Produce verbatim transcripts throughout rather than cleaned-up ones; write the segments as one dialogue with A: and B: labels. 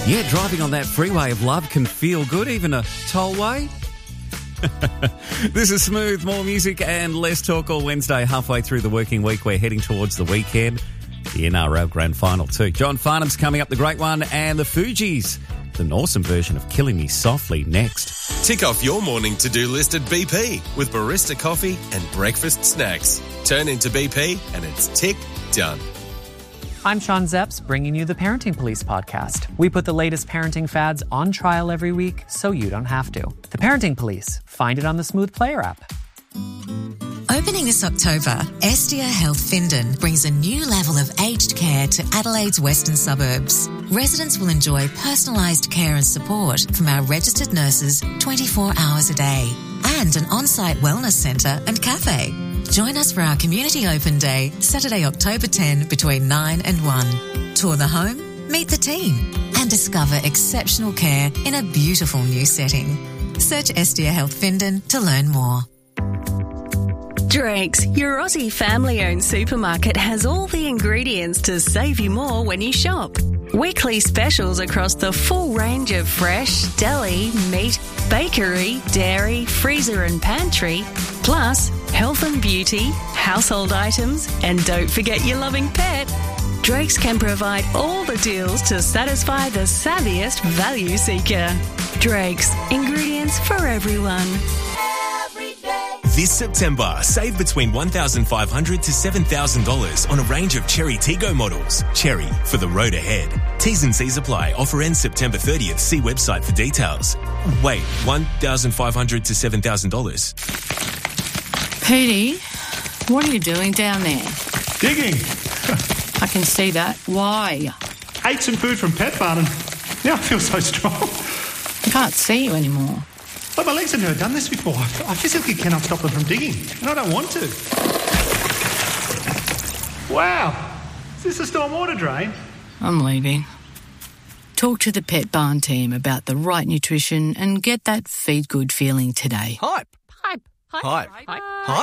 A: Yeah, driving on that freeway of love can feel good, even a tollway. This is Smooth, more music and less talk all Wednesday, halfway through the working week. We're heading towards the weekend, the N R L Grand Final too. John Farnham's coming up, the great one, and the Fugees, an awesome version of Killing Me Softly next.
B: Tick off your morning to-do list at B P with barista coffee and breakfast snacks. Turn into B P and it's tick done.
C: I'm Sean Zepps, bringing you the Parenting Police podcast. We put the latest parenting fads on trial every week so you don't have to. The Parenting Police. Find it on the Smooth Player app.
D: Opening this October, Estia Health Findon brings a new level of aged care to Adelaide's western suburbs. Residents will enjoy personalised care and support from our registered nurses twenty-four hours a day and an on-site wellness centre and cafe. Join us for our Community Open Day, Saturday, October tenth, between nine and one. Tour the home, meet the team, and discover exceptional care in a beautiful new setting. Search Estia Health Findon to learn more.
E: Drake's, your Aussie family-owned supermarket, has all the ingredients to save you more when you shop. Weekly specials across the full range of fresh, deli, meat, bakery, dairy, freezer and pantry, plus health and beauty, household items, and don't forget your loving pet. Drake's can provide all the deals to satisfy the savviest value seeker. Drake's, ingredients for everyone.
F: This September, save between one thousand five hundred dollars to seven thousand dollars on a range of Cherry Tiggo models. Cherry, for the road ahead. T's and C's apply. Offer ends September thirtieth. See website for details. Wait, one thousand five hundred dollars to seven thousand dollars.
G: Petey, what are you doing down there?
H: Digging.
G: I can see that. Why?
H: Ate some food from Pet Barn and now I feel so strong.
G: I can't see you anymore.
H: But my legs have never done this before. I physically cannot stop them from digging, and I don't want to. Wow. Is this a stormwater drain?
G: I'm leaving. Talk to the Pet Barn team about the right nutrition and get that feed good feeling today.
I: Hype. Hype. Hype. Hype.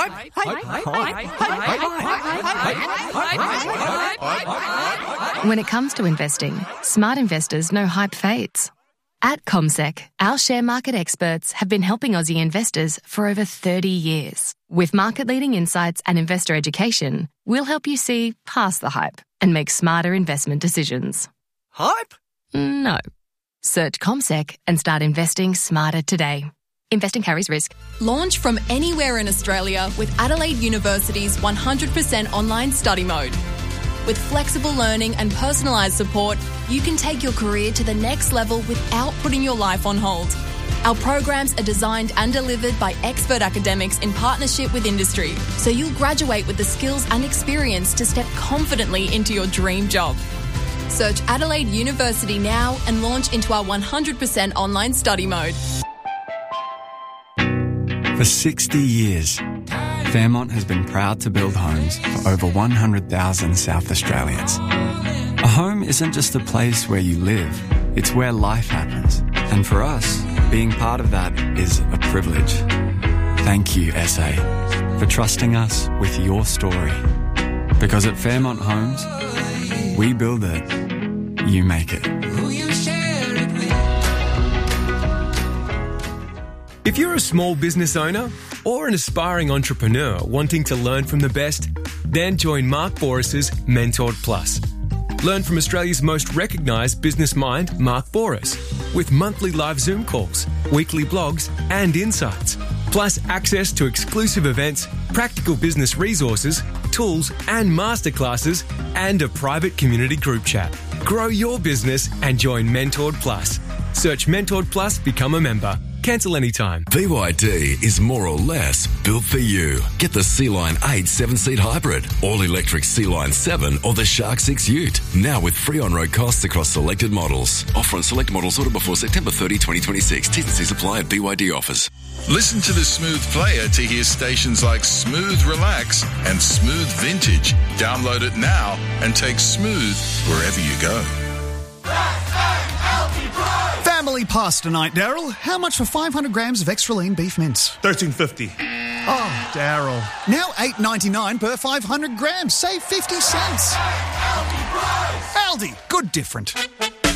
I: Hype.
J: When it comes to investing, smart investors know hype fades. At CommSec, our share market experts have been helping Aussie investors for over thirty years. With market-leading insights and investor education, we'll help you see past the hype and make smarter investment decisions.
I: Hype?
J: No. Search CommSec and start investing smarter today. Investing carries risk.
K: Launch from anywhere in Australia with Adelaide University's one hundred percent online study mode. With flexible learning and personalised support, you can take your career to the next level without putting your life on hold. Our programs are designed and delivered by expert academics in partnership with industry, so you'll graduate with the skills and experience to step confidently into your dream job. Search Adelaide University now and launch into our one hundred percent online study mode.
L: For sixty years, Fairmont has been proud to build homes for over one hundred thousand South Australians. A home isn't just a place where you live, it's where life happens. And for us, being part of that is a privilege. Thank you, S A, for trusting us with your story. Because at Fairmont Homes, we build it, you make it.
M: If you're a small business owner or an aspiring entrepreneur wanting to learn from the best, then join Mark Boris's Mentored Plus. Learn from Australia's most recognised business mind, Mark Boris, with monthly live Zoom calls, weekly blogs and insights, plus access to exclusive events, practical business resources, tools and masterclasses, and a private community group chat. Grow your business and join Mentored Plus. Search Mentored Plus, become a member. Cancel anytime.
N: B Y D is more or less built for you. Get the Sea-Line eight seven-seat hybrid, all-electric Sea-Line seven or the Shark six Ute. Now with free on-road costs across selected models. Offer on select models ordered before September thirtieth, twenty twenty-six. T's and C's apply at B Y D offers.
O: Listen to the Smooth Player to hear stations like Smooth Relax and Smooth Vintage. Download it now and take Smooth wherever you go.
P: Family pasta night, Daryl. How much for five hundred grams of extra lean beef mince?
H: thirteen fifty.
P: Oh, Daryl. Now eight ninety-nine per five hundred grams. Save fifty cents. Aldi, good different.